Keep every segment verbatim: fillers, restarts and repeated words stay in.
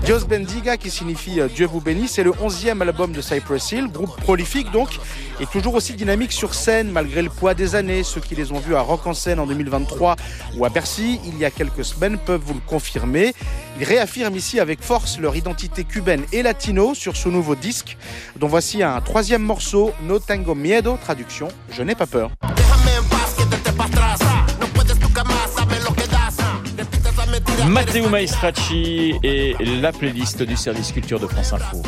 Dios Bendiga, qui signifie Dieu vous bénisse, c'est le onzième album de Cypress Hill, groupe prolifique donc, et toujours aussi dynamique sur scène malgré le poids des années. Ceux qui les ont vus à Rock en Seine en deux mille vingt-trois ou à Bercy il y a quelques semaines peuvent vous le confirmer. Ils réaffirment ici avec force leur identité cubaine et latino sur ce nouveau disque, dont voici un troisième morceau, No Tengo Miedo, traduction « Je n'ai pas peur ». Matteo Maestracci et la playlist du service culture de France Info.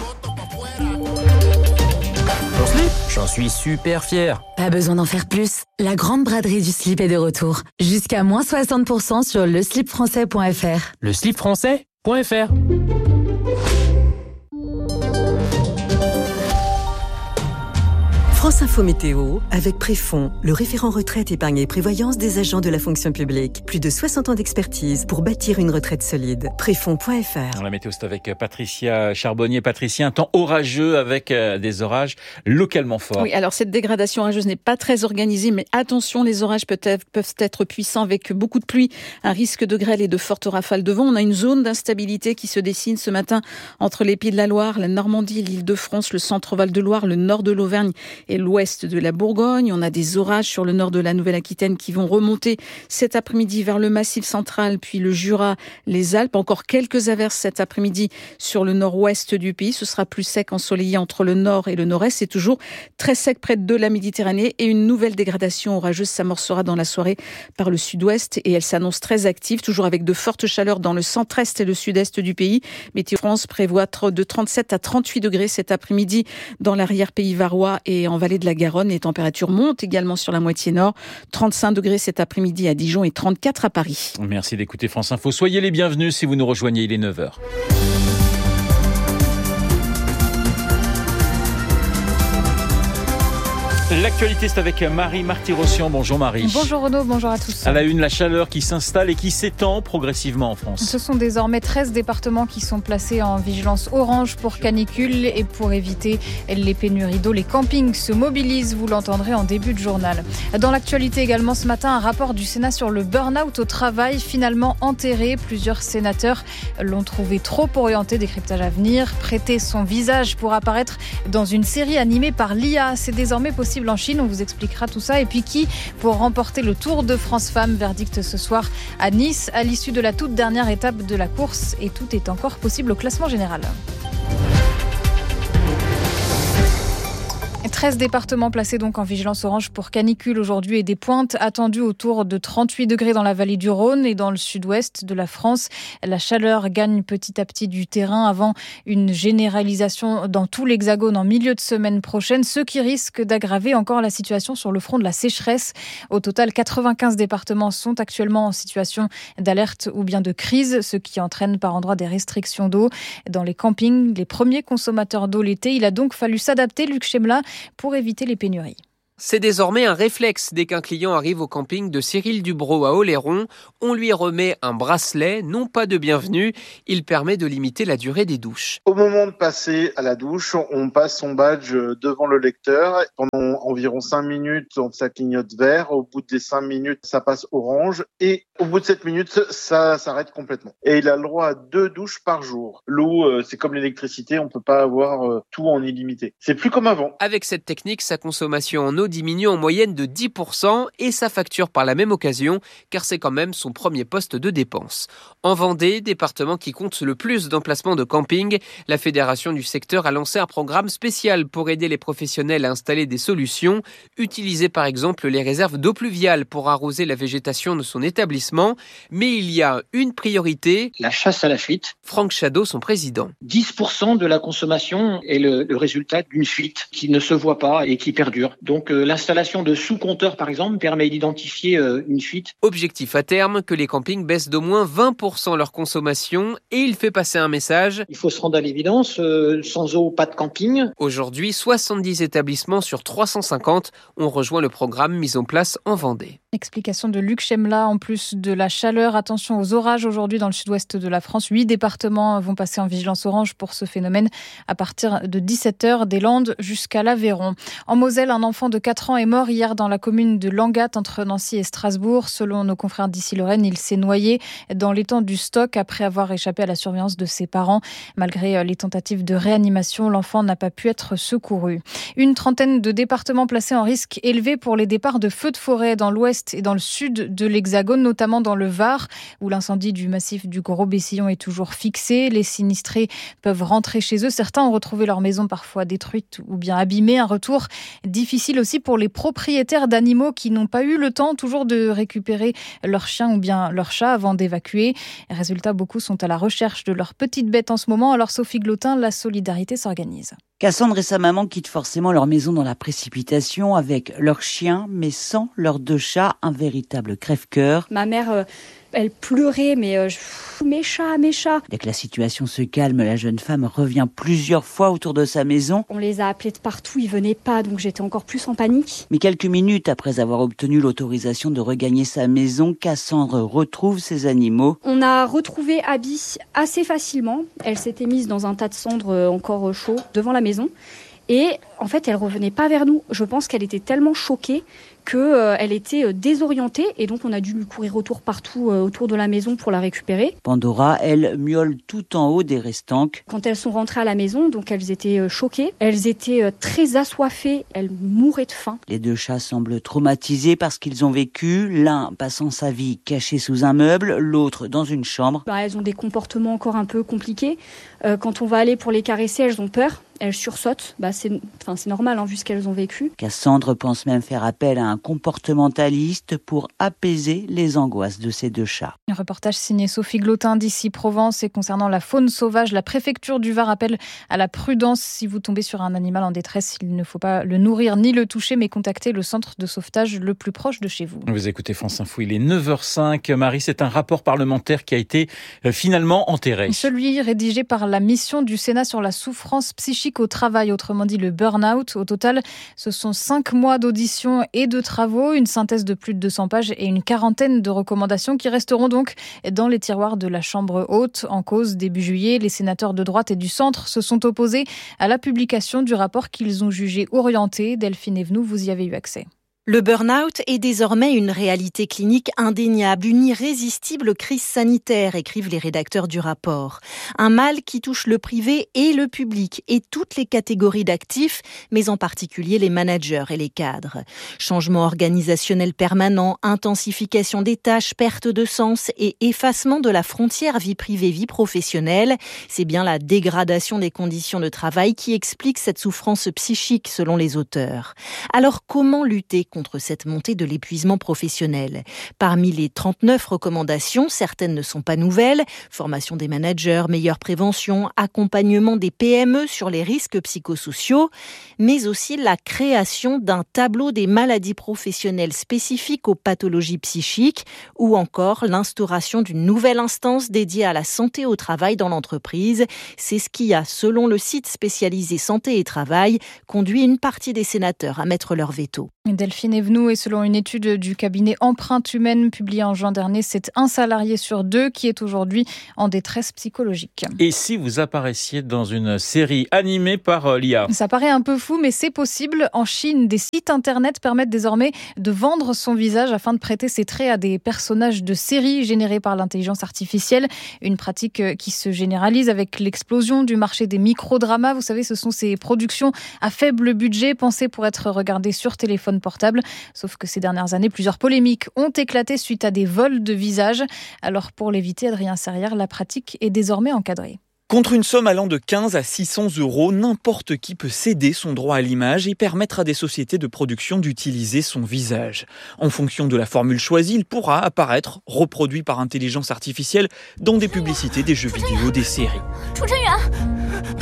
Ton slip ? J'en suis super fier. Pas besoin d'en faire plus. La grande braderie du slip est de retour. Jusqu'à moins soixante pour cent sur le slip français point f r. Le slip français point f r. France Info Météo, avec Préfond, le référent retraite, épargne et prévoyance des agents de la fonction publique. Plus de soixante ans d'expertise pour bâtir une retraite solide. Préfond point f r. La météo, c'est avec Patricia Charbonnier. Patricia, un temps orageux avec des orages localement forts. Oui, alors cette dégradation orageuse n'est pas très organisée, mais attention, les orages peuvent être, peuvent être puissants avec beaucoup de pluie, un risque de grêle et de fortes rafales de vent. On a une zone d'instabilité qui se dessine ce matin entre les Pays de la Loire, la Normandie, l'Île-de-France, le centre-Val de Loire, le nord de l'Auvergne et l'ouest de la Bourgogne. On a des orages sur le nord de la Nouvelle-Aquitaine qui vont remonter cet après-midi vers le Massif central, puis le Jura, les Alpes. Encore quelques averses cet après-midi sur le nord-ouest du pays. Ce sera plus sec, ensoleillé entre le nord et le nord-est. C'est toujours très sec près de la Méditerranée et une nouvelle dégradation orageuse s'amorcera dans la soirée par le sud-ouest et elle s'annonce très active, toujours avec de fortes chaleurs dans le centre-est et le sud-est du pays. Météo France prévoit de trente-sept à trente-huit degrés cet après-midi dans l'arrière-pays varois et en vallée de la Garonne. Les températures montent également sur la moitié nord. trente-cinq degrés cet après-midi à Dijon et trente-quatre à Paris. Merci d'écouter France Info. Soyez les bienvenus si vous nous rejoignez, il est neuf heures. L'actualité, c'est avec Marie Marty-Rossian. Bonjour Marie. Bonjour Renaud, bonjour à tous. À la une, la chaleur qui s'installe et qui s'étend progressivement en France. Ce sont désormais treize départements qui sont placés en vigilance orange pour canicule et pour éviter les pénuries d'eau. Les campings se mobilisent, vous l'entendrez en début de journal. Dans l'actualité également ce matin, un rapport du Sénat sur le burn-out au travail finalement enterré. Plusieurs sénateurs l'ont trouvé trop orienté. Décryptage à venir. Prêter son visage pour apparaître dans une série animée par l'I A. C'est désormais possible en Chine, on vous expliquera tout ça. Et puis qui pour remporter le Tour de France Femmes, verdict ce soir à Nice à l'issue de la toute dernière étape de la course et tout est encore possible au classement général. treize départements placés donc en vigilance orange pour canicule aujourd'hui et des pointes attendues autour de trente-huit degrés dans la vallée du Rhône et dans le sud-ouest de la France. La chaleur gagne petit à petit du terrain avant une généralisation dans tout l'Hexagone en milieu de semaine prochaine, ce qui risque d'aggraver encore la situation sur le front de la sécheresse. Au total, quatre-vingt-quinze départements sont actuellement en situation d'alerte ou bien de crise, ce qui entraîne par endroits des restrictions d'eau. Dans les campings, les premiers consommateurs d'eau l'été, il a donc fallu s'adapter, Luc Chemla, pour éviter les pénuries. C'est désormais un réflexe. Dès qu'un client arrive au camping de Cyril Dubrow à Oléron, on lui remet un bracelet, non pas de bienvenue. Il permet de limiter la durée des douches. Au moment de passer à la douche, on passe son badge devant le lecteur. Pendant environ cinq minutes, ça clignote vert. Au bout des cinq minutes, ça passe orange. Et au bout de sept minutes, ça s'arrête complètement. Et il a le droit à deux douches par jour. L'eau, c'est comme l'électricité, on peut pas avoir tout en illimité. C'est plus comme avant. Avec cette technique, sa consommation en eau diminue en moyenne de dix pour cent et sa facture par la même occasion, car c'est quand même son premier poste de dépense. En Vendée, département qui compte le plus d'emplacements de camping, la fédération du secteur a lancé un programme spécial pour aider les professionnels à installer des solutions, utiliser par exemple les réserves d'eau pluviale pour arroser la végétation de son établissement. Mais il y a une priorité. La chasse à la fuite. Franck Chadeau, son président. dix pour cent de la consommation est le, le résultat d'une fuite qui ne se voit pas et qui perdure. Donc euh, l'installation de sous-compteurs, par exemple, permet d'identifier euh, une fuite. Objectif à terme, que les campings baissent d'au moins vingt pour cent leur consommation et il fait passer un message. Il faut se rendre à l'évidence, euh, sans eau, pas de camping. Aujourd'hui, soixante-dix établissements sur trois cent cinquante ont rejoint le programme mis en place en Vendée. Explication de Luc Chemla. En plus de la chaleur, attention aux orages aujourd'hui dans le sud-ouest de la France. Huit départements vont passer en vigilance orange pour ce phénomène à partir de dix-sept heures, des Landes jusqu'à l'Aveyron. En Moselle, un enfant de quatre ans est mort hier dans la commune de Langat entre Nancy et Strasbourg. Selon nos confrères d'ici Lorraine, il s'est noyé dans l'étang du Stock après avoir échappé à la surveillance de ses parents. Malgré les tentatives de réanimation, l'enfant n'a pas pu être secouru. Une trentaine de départements placés en risque élevé pour les départs de feux de forêt dans l'ouest et dans le sud de l'Hexagone, notamment dans le Var, où l'incendie du massif du Gros-Bessillon est toujours fixé. Les sinistrés peuvent rentrer chez eux. Certains ont retrouvé leur maison parfois détruite ou bien abîmée. Un retour difficile aussi pour les propriétaires d'animaux qui n'ont pas eu le temps toujours de récupérer leur chien ou bien leur chat avant d'évacuer. Résultat, beaucoup sont à la recherche de leurs petites bêtes en ce moment. Alors Sophie Glotin, la solidarité s'organise. Cassandre et sa maman quittent forcément leur maison dans la précipitation avec leur chien, mais sans leurs deux chats, un véritable crève-cœur. Ma mère, euh, elle pleurait, mais euh, je... mes chats, mes chats. Dès que la situation se calme, la jeune femme revient plusieurs fois autour de sa maison. On les a appelés de partout, ils venaient pas, donc j'étais encore plus en panique. Mais quelques minutes après avoir obtenu l'autorisation de regagner sa maison, Cassandre retrouve ses animaux. On a retrouvé Abby assez facilement. Elle s'était mise dans un tas de cendres encore chaud devant la maison. Et en fait, elle revenait pas vers nous. Je pense qu'elle était tellement choquée qu'elle euh, était désorientée. Et donc, on a dû lui courir autour partout euh, autour de la maison pour la récupérer. Pandora, elle, miaule tout en haut des restanques. Quand elles sont rentrées à la maison, donc elles étaient euh, choquées. Elles étaient euh, très assoiffées. Elles mouraient de faim. Les deux chats semblent traumatisés parce qu'ils ont vécu, l'un passant sa vie caché sous un meuble, l'autre dans une chambre. Bah, elles ont des comportements encore un peu compliqués. Euh, quand on va aller pour les caresser, elles ont peur. Elles sursautent, bah c'est, enfin c'est normal hein, vu ce qu'elles ont vécu. Cassandre pense même faire appel à un comportementaliste pour apaiser les angoisses de ces deux chats. Un reportage signé Sophie Glotin d'ici Provence. Et concernant la faune sauvage, la préfecture du Var appelle à la prudence. Si vous tombez sur un animal en détresse, il ne faut pas le nourrir ni le toucher, mais contacter le centre de sauvetage le plus proche de chez vous. Vous écoutez France Info, il est neuf heures cinq. Marie, c'est un rapport parlementaire qui a été finalement enterré. Celui rédigé par la mission du Sénat sur la souffrance psychique au travail, autrement dit le burn-out. Au total, ce sont cinq mois d'audition et de travaux, une synthèse de plus de deux cents pages et une quarantaine de recommandations qui resteront donc dans les tiroirs de la Chambre haute. En cause, début juillet, les sénateurs de droite et du centre se sont opposés à la publication du rapport qu'ils ont jugé orienté. Delphine Evenou, vous y avez eu accès. Le burn-out est désormais une réalité clinique indéniable, une irrésistible crise sanitaire, écrivent les rédacteurs du rapport. Un mal qui touche le privé et le public et toutes les catégories d'actifs, mais en particulier les managers et les cadres. Changement organisationnel permanent, intensification des tâches, perte de sens et effacement de la frontière vie privée-vie professionnelle. C'est bien la dégradation des conditions de travail qui explique cette souffrance psychique selon les auteurs. Alors comment lutter contre cette montée de l'épuisement professionnel? Parmi les trente-neuf recommandations, certaines ne sont pas nouvelles. Formation des managers, meilleure prévention, accompagnement des P M E sur les risques psychosociaux, mais aussi la création d'un tableau des maladies professionnelles spécifiques aux pathologies psychiques ou encore l'instauration d'une nouvelle instance dédiée à la santé au travail dans l'entreprise. C'est ce qui a, selon le site spécialisé Santé et Travail, conduit une partie des sénateurs à mettre leur veto. Delphine Evenou, et selon une étude du cabinet Empreinte Humaine publiée en juin dernier, c'est un salarié sur deux qui est aujourd'hui en détresse psychologique. Et si vous apparaissiez dans une série animée par l'I A? Ça paraît un peu fou, mais c'est possible. En Chine, des sites internet permettent désormais de vendre son visage afin de prêter ses traits à des personnages de séries générés par l'intelligence artificielle. Une pratique qui se généralise avec l'explosion du marché des microdramas. Vous savez, ce sont ces productions à faible budget pensées pour être regardées sur téléphone portable. Sauf que ces dernières années, plusieurs polémiques ont éclaté suite à des vols de visages. Alors pour l'éviter, Adrien Serrière, la pratique est désormais encadrée. Contre une somme allant de quinze à six cents euros, n'importe qui peut céder son droit à l'image et permettre à des sociétés de production d'utiliser son visage. En fonction de la formule choisie, il pourra apparaître, reproduit par intelligence artificielle, dans des publicités, des jeux vidéo, des séries.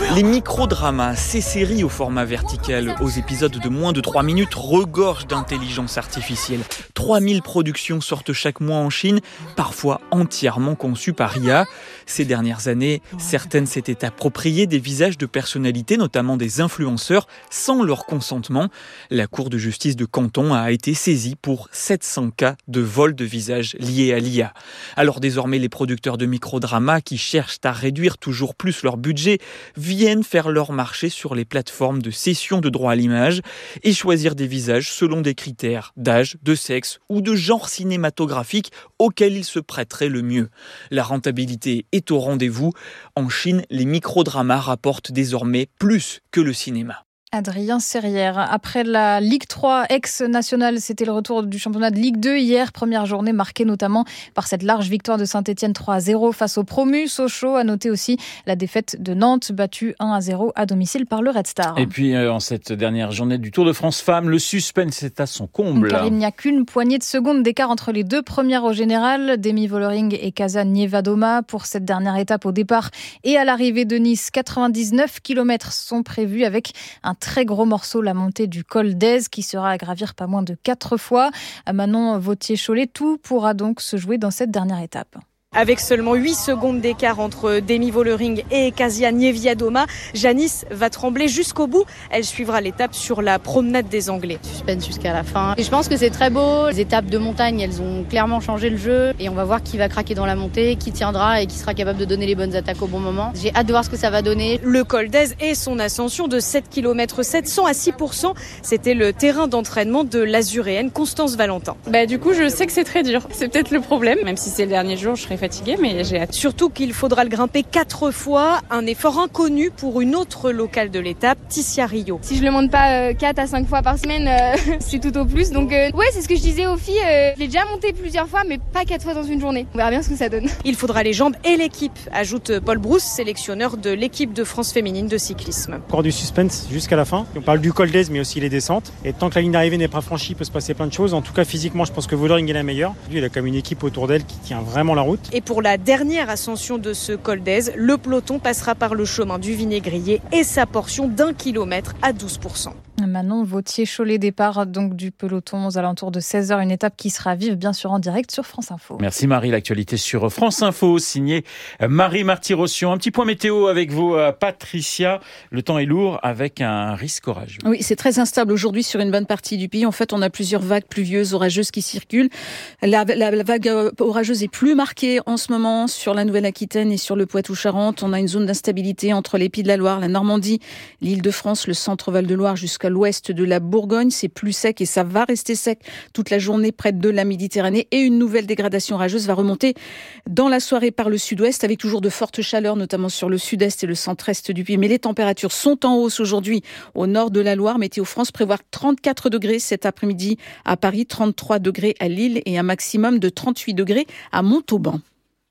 Les microdramas, ces séries au format vertical, aux épisodes de moins de trois minutes, regorgent d'intelligence artificielle. trois mille productions sortent chaque mois en Chine, parfois entièrement conçues par I A. Ces dernières années, certaines s'étaient appropriées des visages de personnalités, notamment des influenceurs, sans leur consentement. La Cour de justice de Canton a été saisie pour sept cents cas de vol de visage liés à l'I A. Alors désormais, les producteurs de microdramas qui cherchent à réduire toujours plus leur budget viennent faire leur marché sur les plateformes de cession de droits à l'image et choisir des visages selon des critères d'âge, de sexe ou de genre cinématographique auxquels ils se prêteraient le mieux. La rentabilité est au rendez-vous. En Chine, les microdramas rapportent désormais plus que le cinéma. Adrien Serrière. Après la Ligue trois ex-nationale, c'était le retour du championnat de Ligue deux hier. Première journée marquée notamment par cette large victoire de Saint-Etienne trois à zéro face au promu Sochaux. À noter aussi la défaite de Nantes battue un à zéro à domicile par le Red Star. Et puis euh, en cette dernière journée du Tour de France Femmes, le suspense est à son comble. Car il n'y a qu'une poignée de secondes d'écart entre les deux premières au général, Demi Vollering et Kasia Nievadoma. Pour cette dernière étape au départ et à l'arrivée de Nice, quatre-vingt-dix-neuf kilomètres sont prévus avec un très gros morceau, la montée du col d'Aise qui sera à gravir pas moins de quatre fois. Manon Vauthier-Cholet, tout pourra donc se jouer dans cette dernière étape. Avec seulement huit secondes d'écart entre Demi Vollering et Kasia Nievadoma, Janice va trembler jusqu'au bout. Elle suivra l'étape sur la promenade des Anglais. Suspense jusqu'à la fin. Et je pense que c'est très beau. Les étapes de montagne, elles ont clairement changé le jeu. Et on va voir qui va craquer dans la montée, qui tiendra et qui sera capable de donner les bonnes attaques au bon moment. J'ai hâte de voir ce que ça va donner. Le col d'Aise et son ascension de sept kilomètres sept cents à six pour cent, c'était le terrain d'entraînement de l'azuréenne Constance Valentin. Bah, du coup, je sais que c'est très dur. C'est peut-être le problème. Même si c'est le dernier jour, je serai fatiguée, mais j'ai hâte. Surtout qu'il faudra le grimper quatre fois, un effort inconnu pour une autre locale de l'étape, Tissia Rio. Si je le monte pas euh, quatre à cinq fois par semaine, euh, c'est tout au plus. Donc euh, ouais, c'est ce que je disais aux filles, euh, je l'ai déjà monté plusieurs fois, mais pas quatre fois dans une journée. On verra bien ce que ça donne. Il faudra les jambes et l'équipe, ajoute Paul Brousse, sélectionneur de l'équipe de France féminine de cyclisme. Encore du suspense jusqu'à la fin. On parle du col d'Aise, mais aussi les descentes. Et tant que la ligne d'arrivée n'est pas franchie, il peut se passer plein de choses. En tout cas, physiquement, je pense que Vollering est la meilleure. Lui, il a comme une équipe autour d'elle qui tient vraiment la route. Et pour la dernière ascension de ce col d'Aise, le peloton passera par le chemin du Vinaigrier et sa portion d'un kilomètre à douze pour cent. Manon Vauthier-Cholet, départ donc du peloton aux alentours de seize heures, une étape qui sera vive bien sûr en direct sur France Info. Merci Marie, l'actualité sur France Info, signée Marie Marty-Rossian. Un petit point météo avec vous Patricia, le temps est lourd avec un risque orageux. Oui, c'est très instable aujourd'hui sur une bonne partie du pays. En fait, on a plusieurs vagues pluvieuses, orageuses qui circulent. La, la, la vague orageuse est plus marquée en ce moment sur la Nouvelle-Aquitaine et sur le Poitou-Charentes. On a une zone d'instabilité entre les Pays de la Loire, la Normandie, l'Île-de-France, le centre Val-de-Loire jusqu'à l'ouest de la Bourgogne. C'est plus sec et ça va rester sec toute la journée près de la Méditerranée. Et une nouvelle dégradation orageuse va remonter dans la soirée par le sud-ouest avec toujours de fortes chaleurs, notamment sur le sud-est et le centre-est du pays. Mais les températures sont en hausse aujourd'hui au nord de la Loire. Météo France prévoit trente-quatre degrés cet après-midi à Paris, trente-trois degrés à Lille et un maximum de trente-huit degrés à Montauban.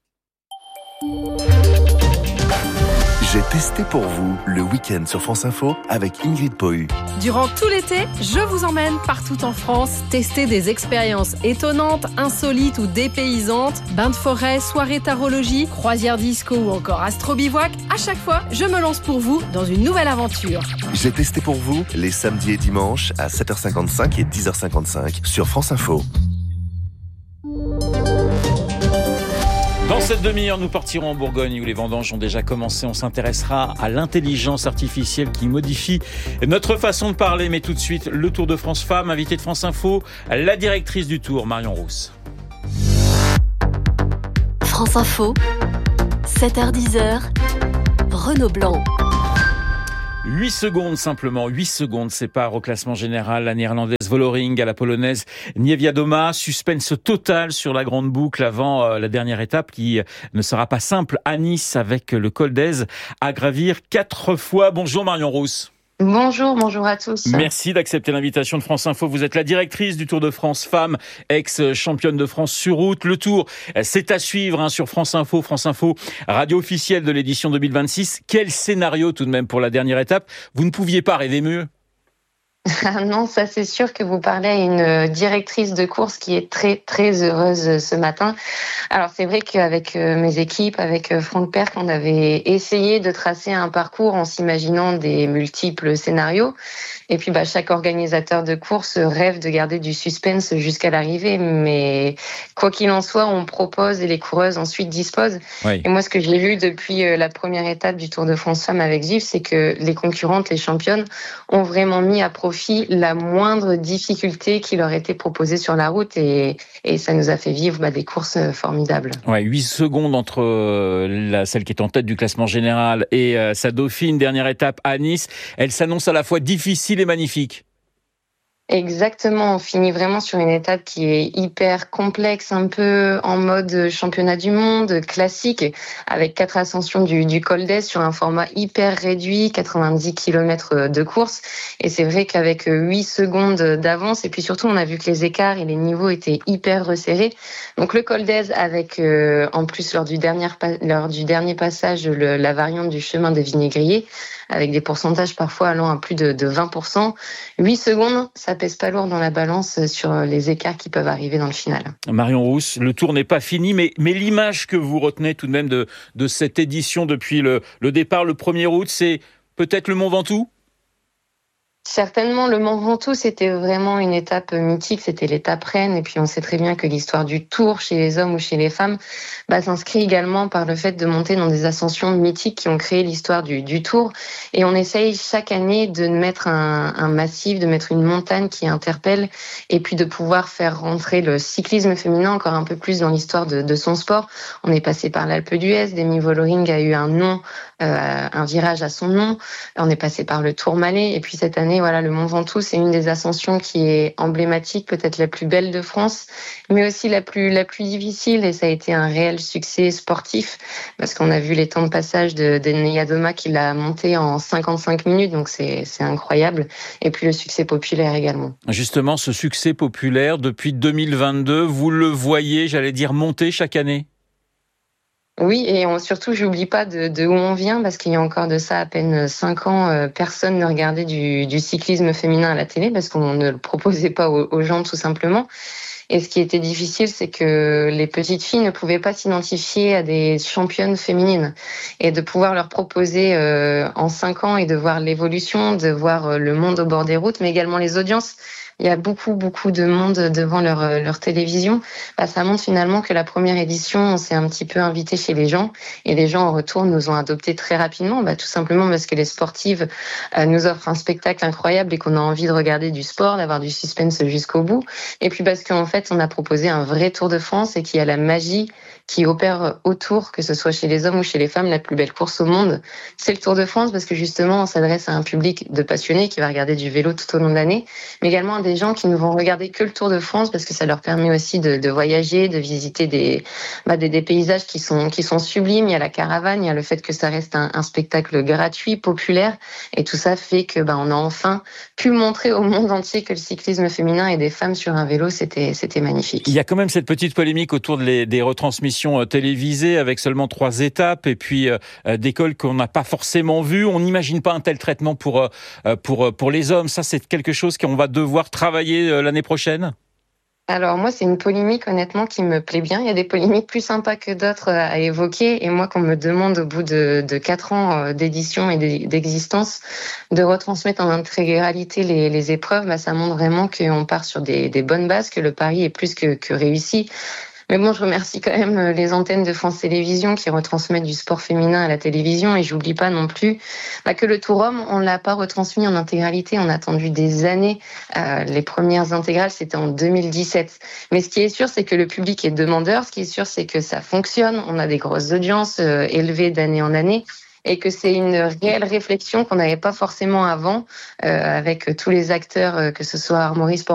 J'ai testé pour vous le week-end sur France Info avec Ingrid Pohu. Durant tout l'été, je vous emmène partout en France tester des expériences étonnantes, insolites ou dépaysantes. Bains de forêt, soirée tarologie, croisière disco ou encore astro-bivouac. À chaque fois, je me lance pour vous dans une nouvelle aventure. J'ai testé pour vous les samedis et dimanches à sept heures cinquante-cinq et dix heures cinquante-cinq sur France Info. Dans cette demi-heure, nous partirons en Bourgogne où les vendanges ont déjà commencé. On s'intéressera à l'intelligence artificielle qui modifie notre façon de parler. Mais tout de suite, le Tour de France Femmes, invitée de France Info, la directrice du Tour, Marion Rousse. France Info, sept heures dix, Renaud Blanc. huit secondes simplement, huit secondes séparent au classement général la néerlandaise Vollering à la polonaise Nievadoma. Suspense total sur la grande boucle avant euh, la dernière étape qui ne sera pas simple à Nice avec le col d'Aise à gravir quatre fois. Bonjour Marion Rousse. Bonjour, bonjour à tous. Merci d'accepter l'invitation de France Info. Vous êtes la directrice du Tour de France Femmes, ex-championne de France sur route. Le Tour, c'est à suivre hein, sur France Info. France Info, radio officielle de l'édition deux mille vingt-six. Quel scénario tout de même pour la dernière étape. Vous ne pouviez pas rêver mieux. Ah non, ça c'est sûr que vous parlez à une directrice de course qui est très très heureuse ce matin. Alors c'est vrai qu'avec mes équipes, avec Franck Perck, on avait essayé de tracer un parcours en s'imaginant des multiples scénarios. Et puis bah, chaque organisateur de course rêve de garder du suspense jusqu'à l'arrivée. Mais quoi qu'il en soit, on propose et les coureuses ensuite disposent. Oui. Et moi ce que j'ai vu depuis la première étape du Tour de France Femmes avec Gilles, c'est que les concurrentes, les championnes, ont vraiment mis à profit la moindre difficulté qui leur était proposée sur la route et, et ça nous a fait vivre bah, des courses formidables. Ouais, huit secondes entre euh, la, celle qui est en tête du classement général et euh, sa dauphine, dernière étape à Nice. Elle s'annonce à la fois difficile et magnifique. Exactement, on finit vraiment sur une étape qui est hyper complexe, un peu en mode championnat du monde, classique, avec quatre ascensions du, du Col d'Este sur un format hyper réduit, quatre-vingt-dix kilomètres de course. Et c'est vrai qu'avec huit secondes d'avance, et puis surtout on a vu que les écarts et les niveaux étaient hyper resserrés. Donc le Col d'Este avec, euh, en plus lors du dernier, lors du dernier passage, le, la variante du chemin des Vinaigriers, avec des pourcentages parfois allant à plus de, de vingt pour cent. huit secondes, ça pèse pas lourd dans la balance sur les écarts qui peuvent arriver dans le final. Marion Rousse, le tour n'est pas fini, mais, mais l'image que vous retenez tout de même de, de cette édition depuis le, le départ, le premier août, c'est peut-être le Mont Ventoux ? Certainement, le Mont Ventoux, c'était vraiment une étape mythique, c'était l'étape reine. Et puis, on sait très bien que l'histoire du Tour, chez les hommes ou chez les femmes, bah, s'inscrit également par le fait de monter dans des ascensions mythiques qui ont créé l'histoire du, du Tour. Et on essaye chaque année de mettre un, un massif, de mettre une montagne qui interpelle, et puis de pouvoir faire rentrer le cyclisme féminin encore un peu plus dans l'histoire de, de son sport. On est passé par l'Alpe d'Huez, Demi Vollering a eu un nom, euh, un virage à son nom. On est passé par le Tourmalet, et puis cette année, voilà, le Mont Ventoux, c'est une des ascensions qui est emblématique, peut-être la plus belle de France, mais aussi la plus la plus difficile. Et ça a été un réel succès sportif parce qu'on a vu les temps de passage de, de Nyadoma qui l'a monté en cinquante-cinq minutes, donc c'est c'est incroyable. Et puis le succès populaire également. Justement, ce succès populaire depuis deux mille vingt-deux, vous le voyez, j'allais dire, monter chaque année ? Oui, et on, surtout, j'oublie pas de, de où on vient, parce qu'il y a encore de ça à peine cinq ans, euh, personne ne regardait du, du cyclisme féminin à la télé, parce qu'on ne le proposait pas aux, aux gens, tout simplement. Et ce qui était difficile, c'est que les petites filles ne pouvaient pas s'identifier à des championnes féminines. Et de pouvoir leur proposer euh, en cinq ans et de voir l'évolution, de voir le monde au bord des routes, mais également les audiences. Il y a beaucoup, beaucoup de monde devant leur, leur télévision. Bah, ça montre finalement que la première édition, on s'est un petit peu invité chez les gens. Et les gens, en retour, nous ont adoptés très rapidement. Bah, tout simplement parce que les sportives euh, nous offrent un spectacle incroyable et qu'on a envie de regarder du sport, d'avoir du suspense jusqu'au bout. Et puis parce qu'en fait, on a proposé un vrai Tour de France et qu'il y a la magie qui opère autour, que ce soit chez les hommes ou chez les femmes, la plus belle course au monde. C'est le Tour de France parce que justement, on s'adresse à un public de passionnés qui va regarder du vélo tout au long de l'année, mais également à des gens qui ne vont regarder que le Tour de France parce que ça leur permet aussi de, de voyager, de visiter des, bah, des, des paysages qui sont, qui sont sublimes. Il y a la caravane, il y a le fait que ça reste un, un spectacle gratuit, populaire, et tout ça fait que bah, on a enfin pu montrer au monde entier que le cyclisme féminin et des femmes sur un vélo, c'était, c'était magnifique. Il y a quand même cette petite polémique autour de les, des retransmissions télévisées avec seulement trois étapes et puis euh, des cols qu'on n'a pas forcément vus. On n'imagine pas un tel traitement pour, euh, pour, pour les hommes. Ça, c'est quelque chose qu'on va devoir travailler euh, l'année prochaine ? Alors moi, c'est une polémique honnêtement qui me plaît bien. Il y a des polémiques plus sympas que d'autres à évoquer. Et moi, qu'on me demande au bout de, de quatre ans d'édition et d'existence de retransmettre en intégralité les, les épreuves, bah, ça montre vraiment qu'on part sur des, des bonnes bases, que le pari est plus que, que réussi. Mais bon, je remercie quand même les antennes de France Télévisions qui retransmettent du sport féminin à la télévision. Et j'oublie pas non plus bah, que le Tour Homme, on l'a pas retransmis en intégralité. On a attendu des années. Euh, les premières intégrales, c'était en deux mille dix-sept. Mais ce qui est sûr, c'est que le public est demandeur. Ce qui est sûr, c'est que ça fonctionne. On a des grosses audiences euh, élevées d'année en année. Et que c'est une réelle réflexion qu'on n'avait pas forcément avant, euh, avec tous les acteurs, euh, que ce soit Armory Sport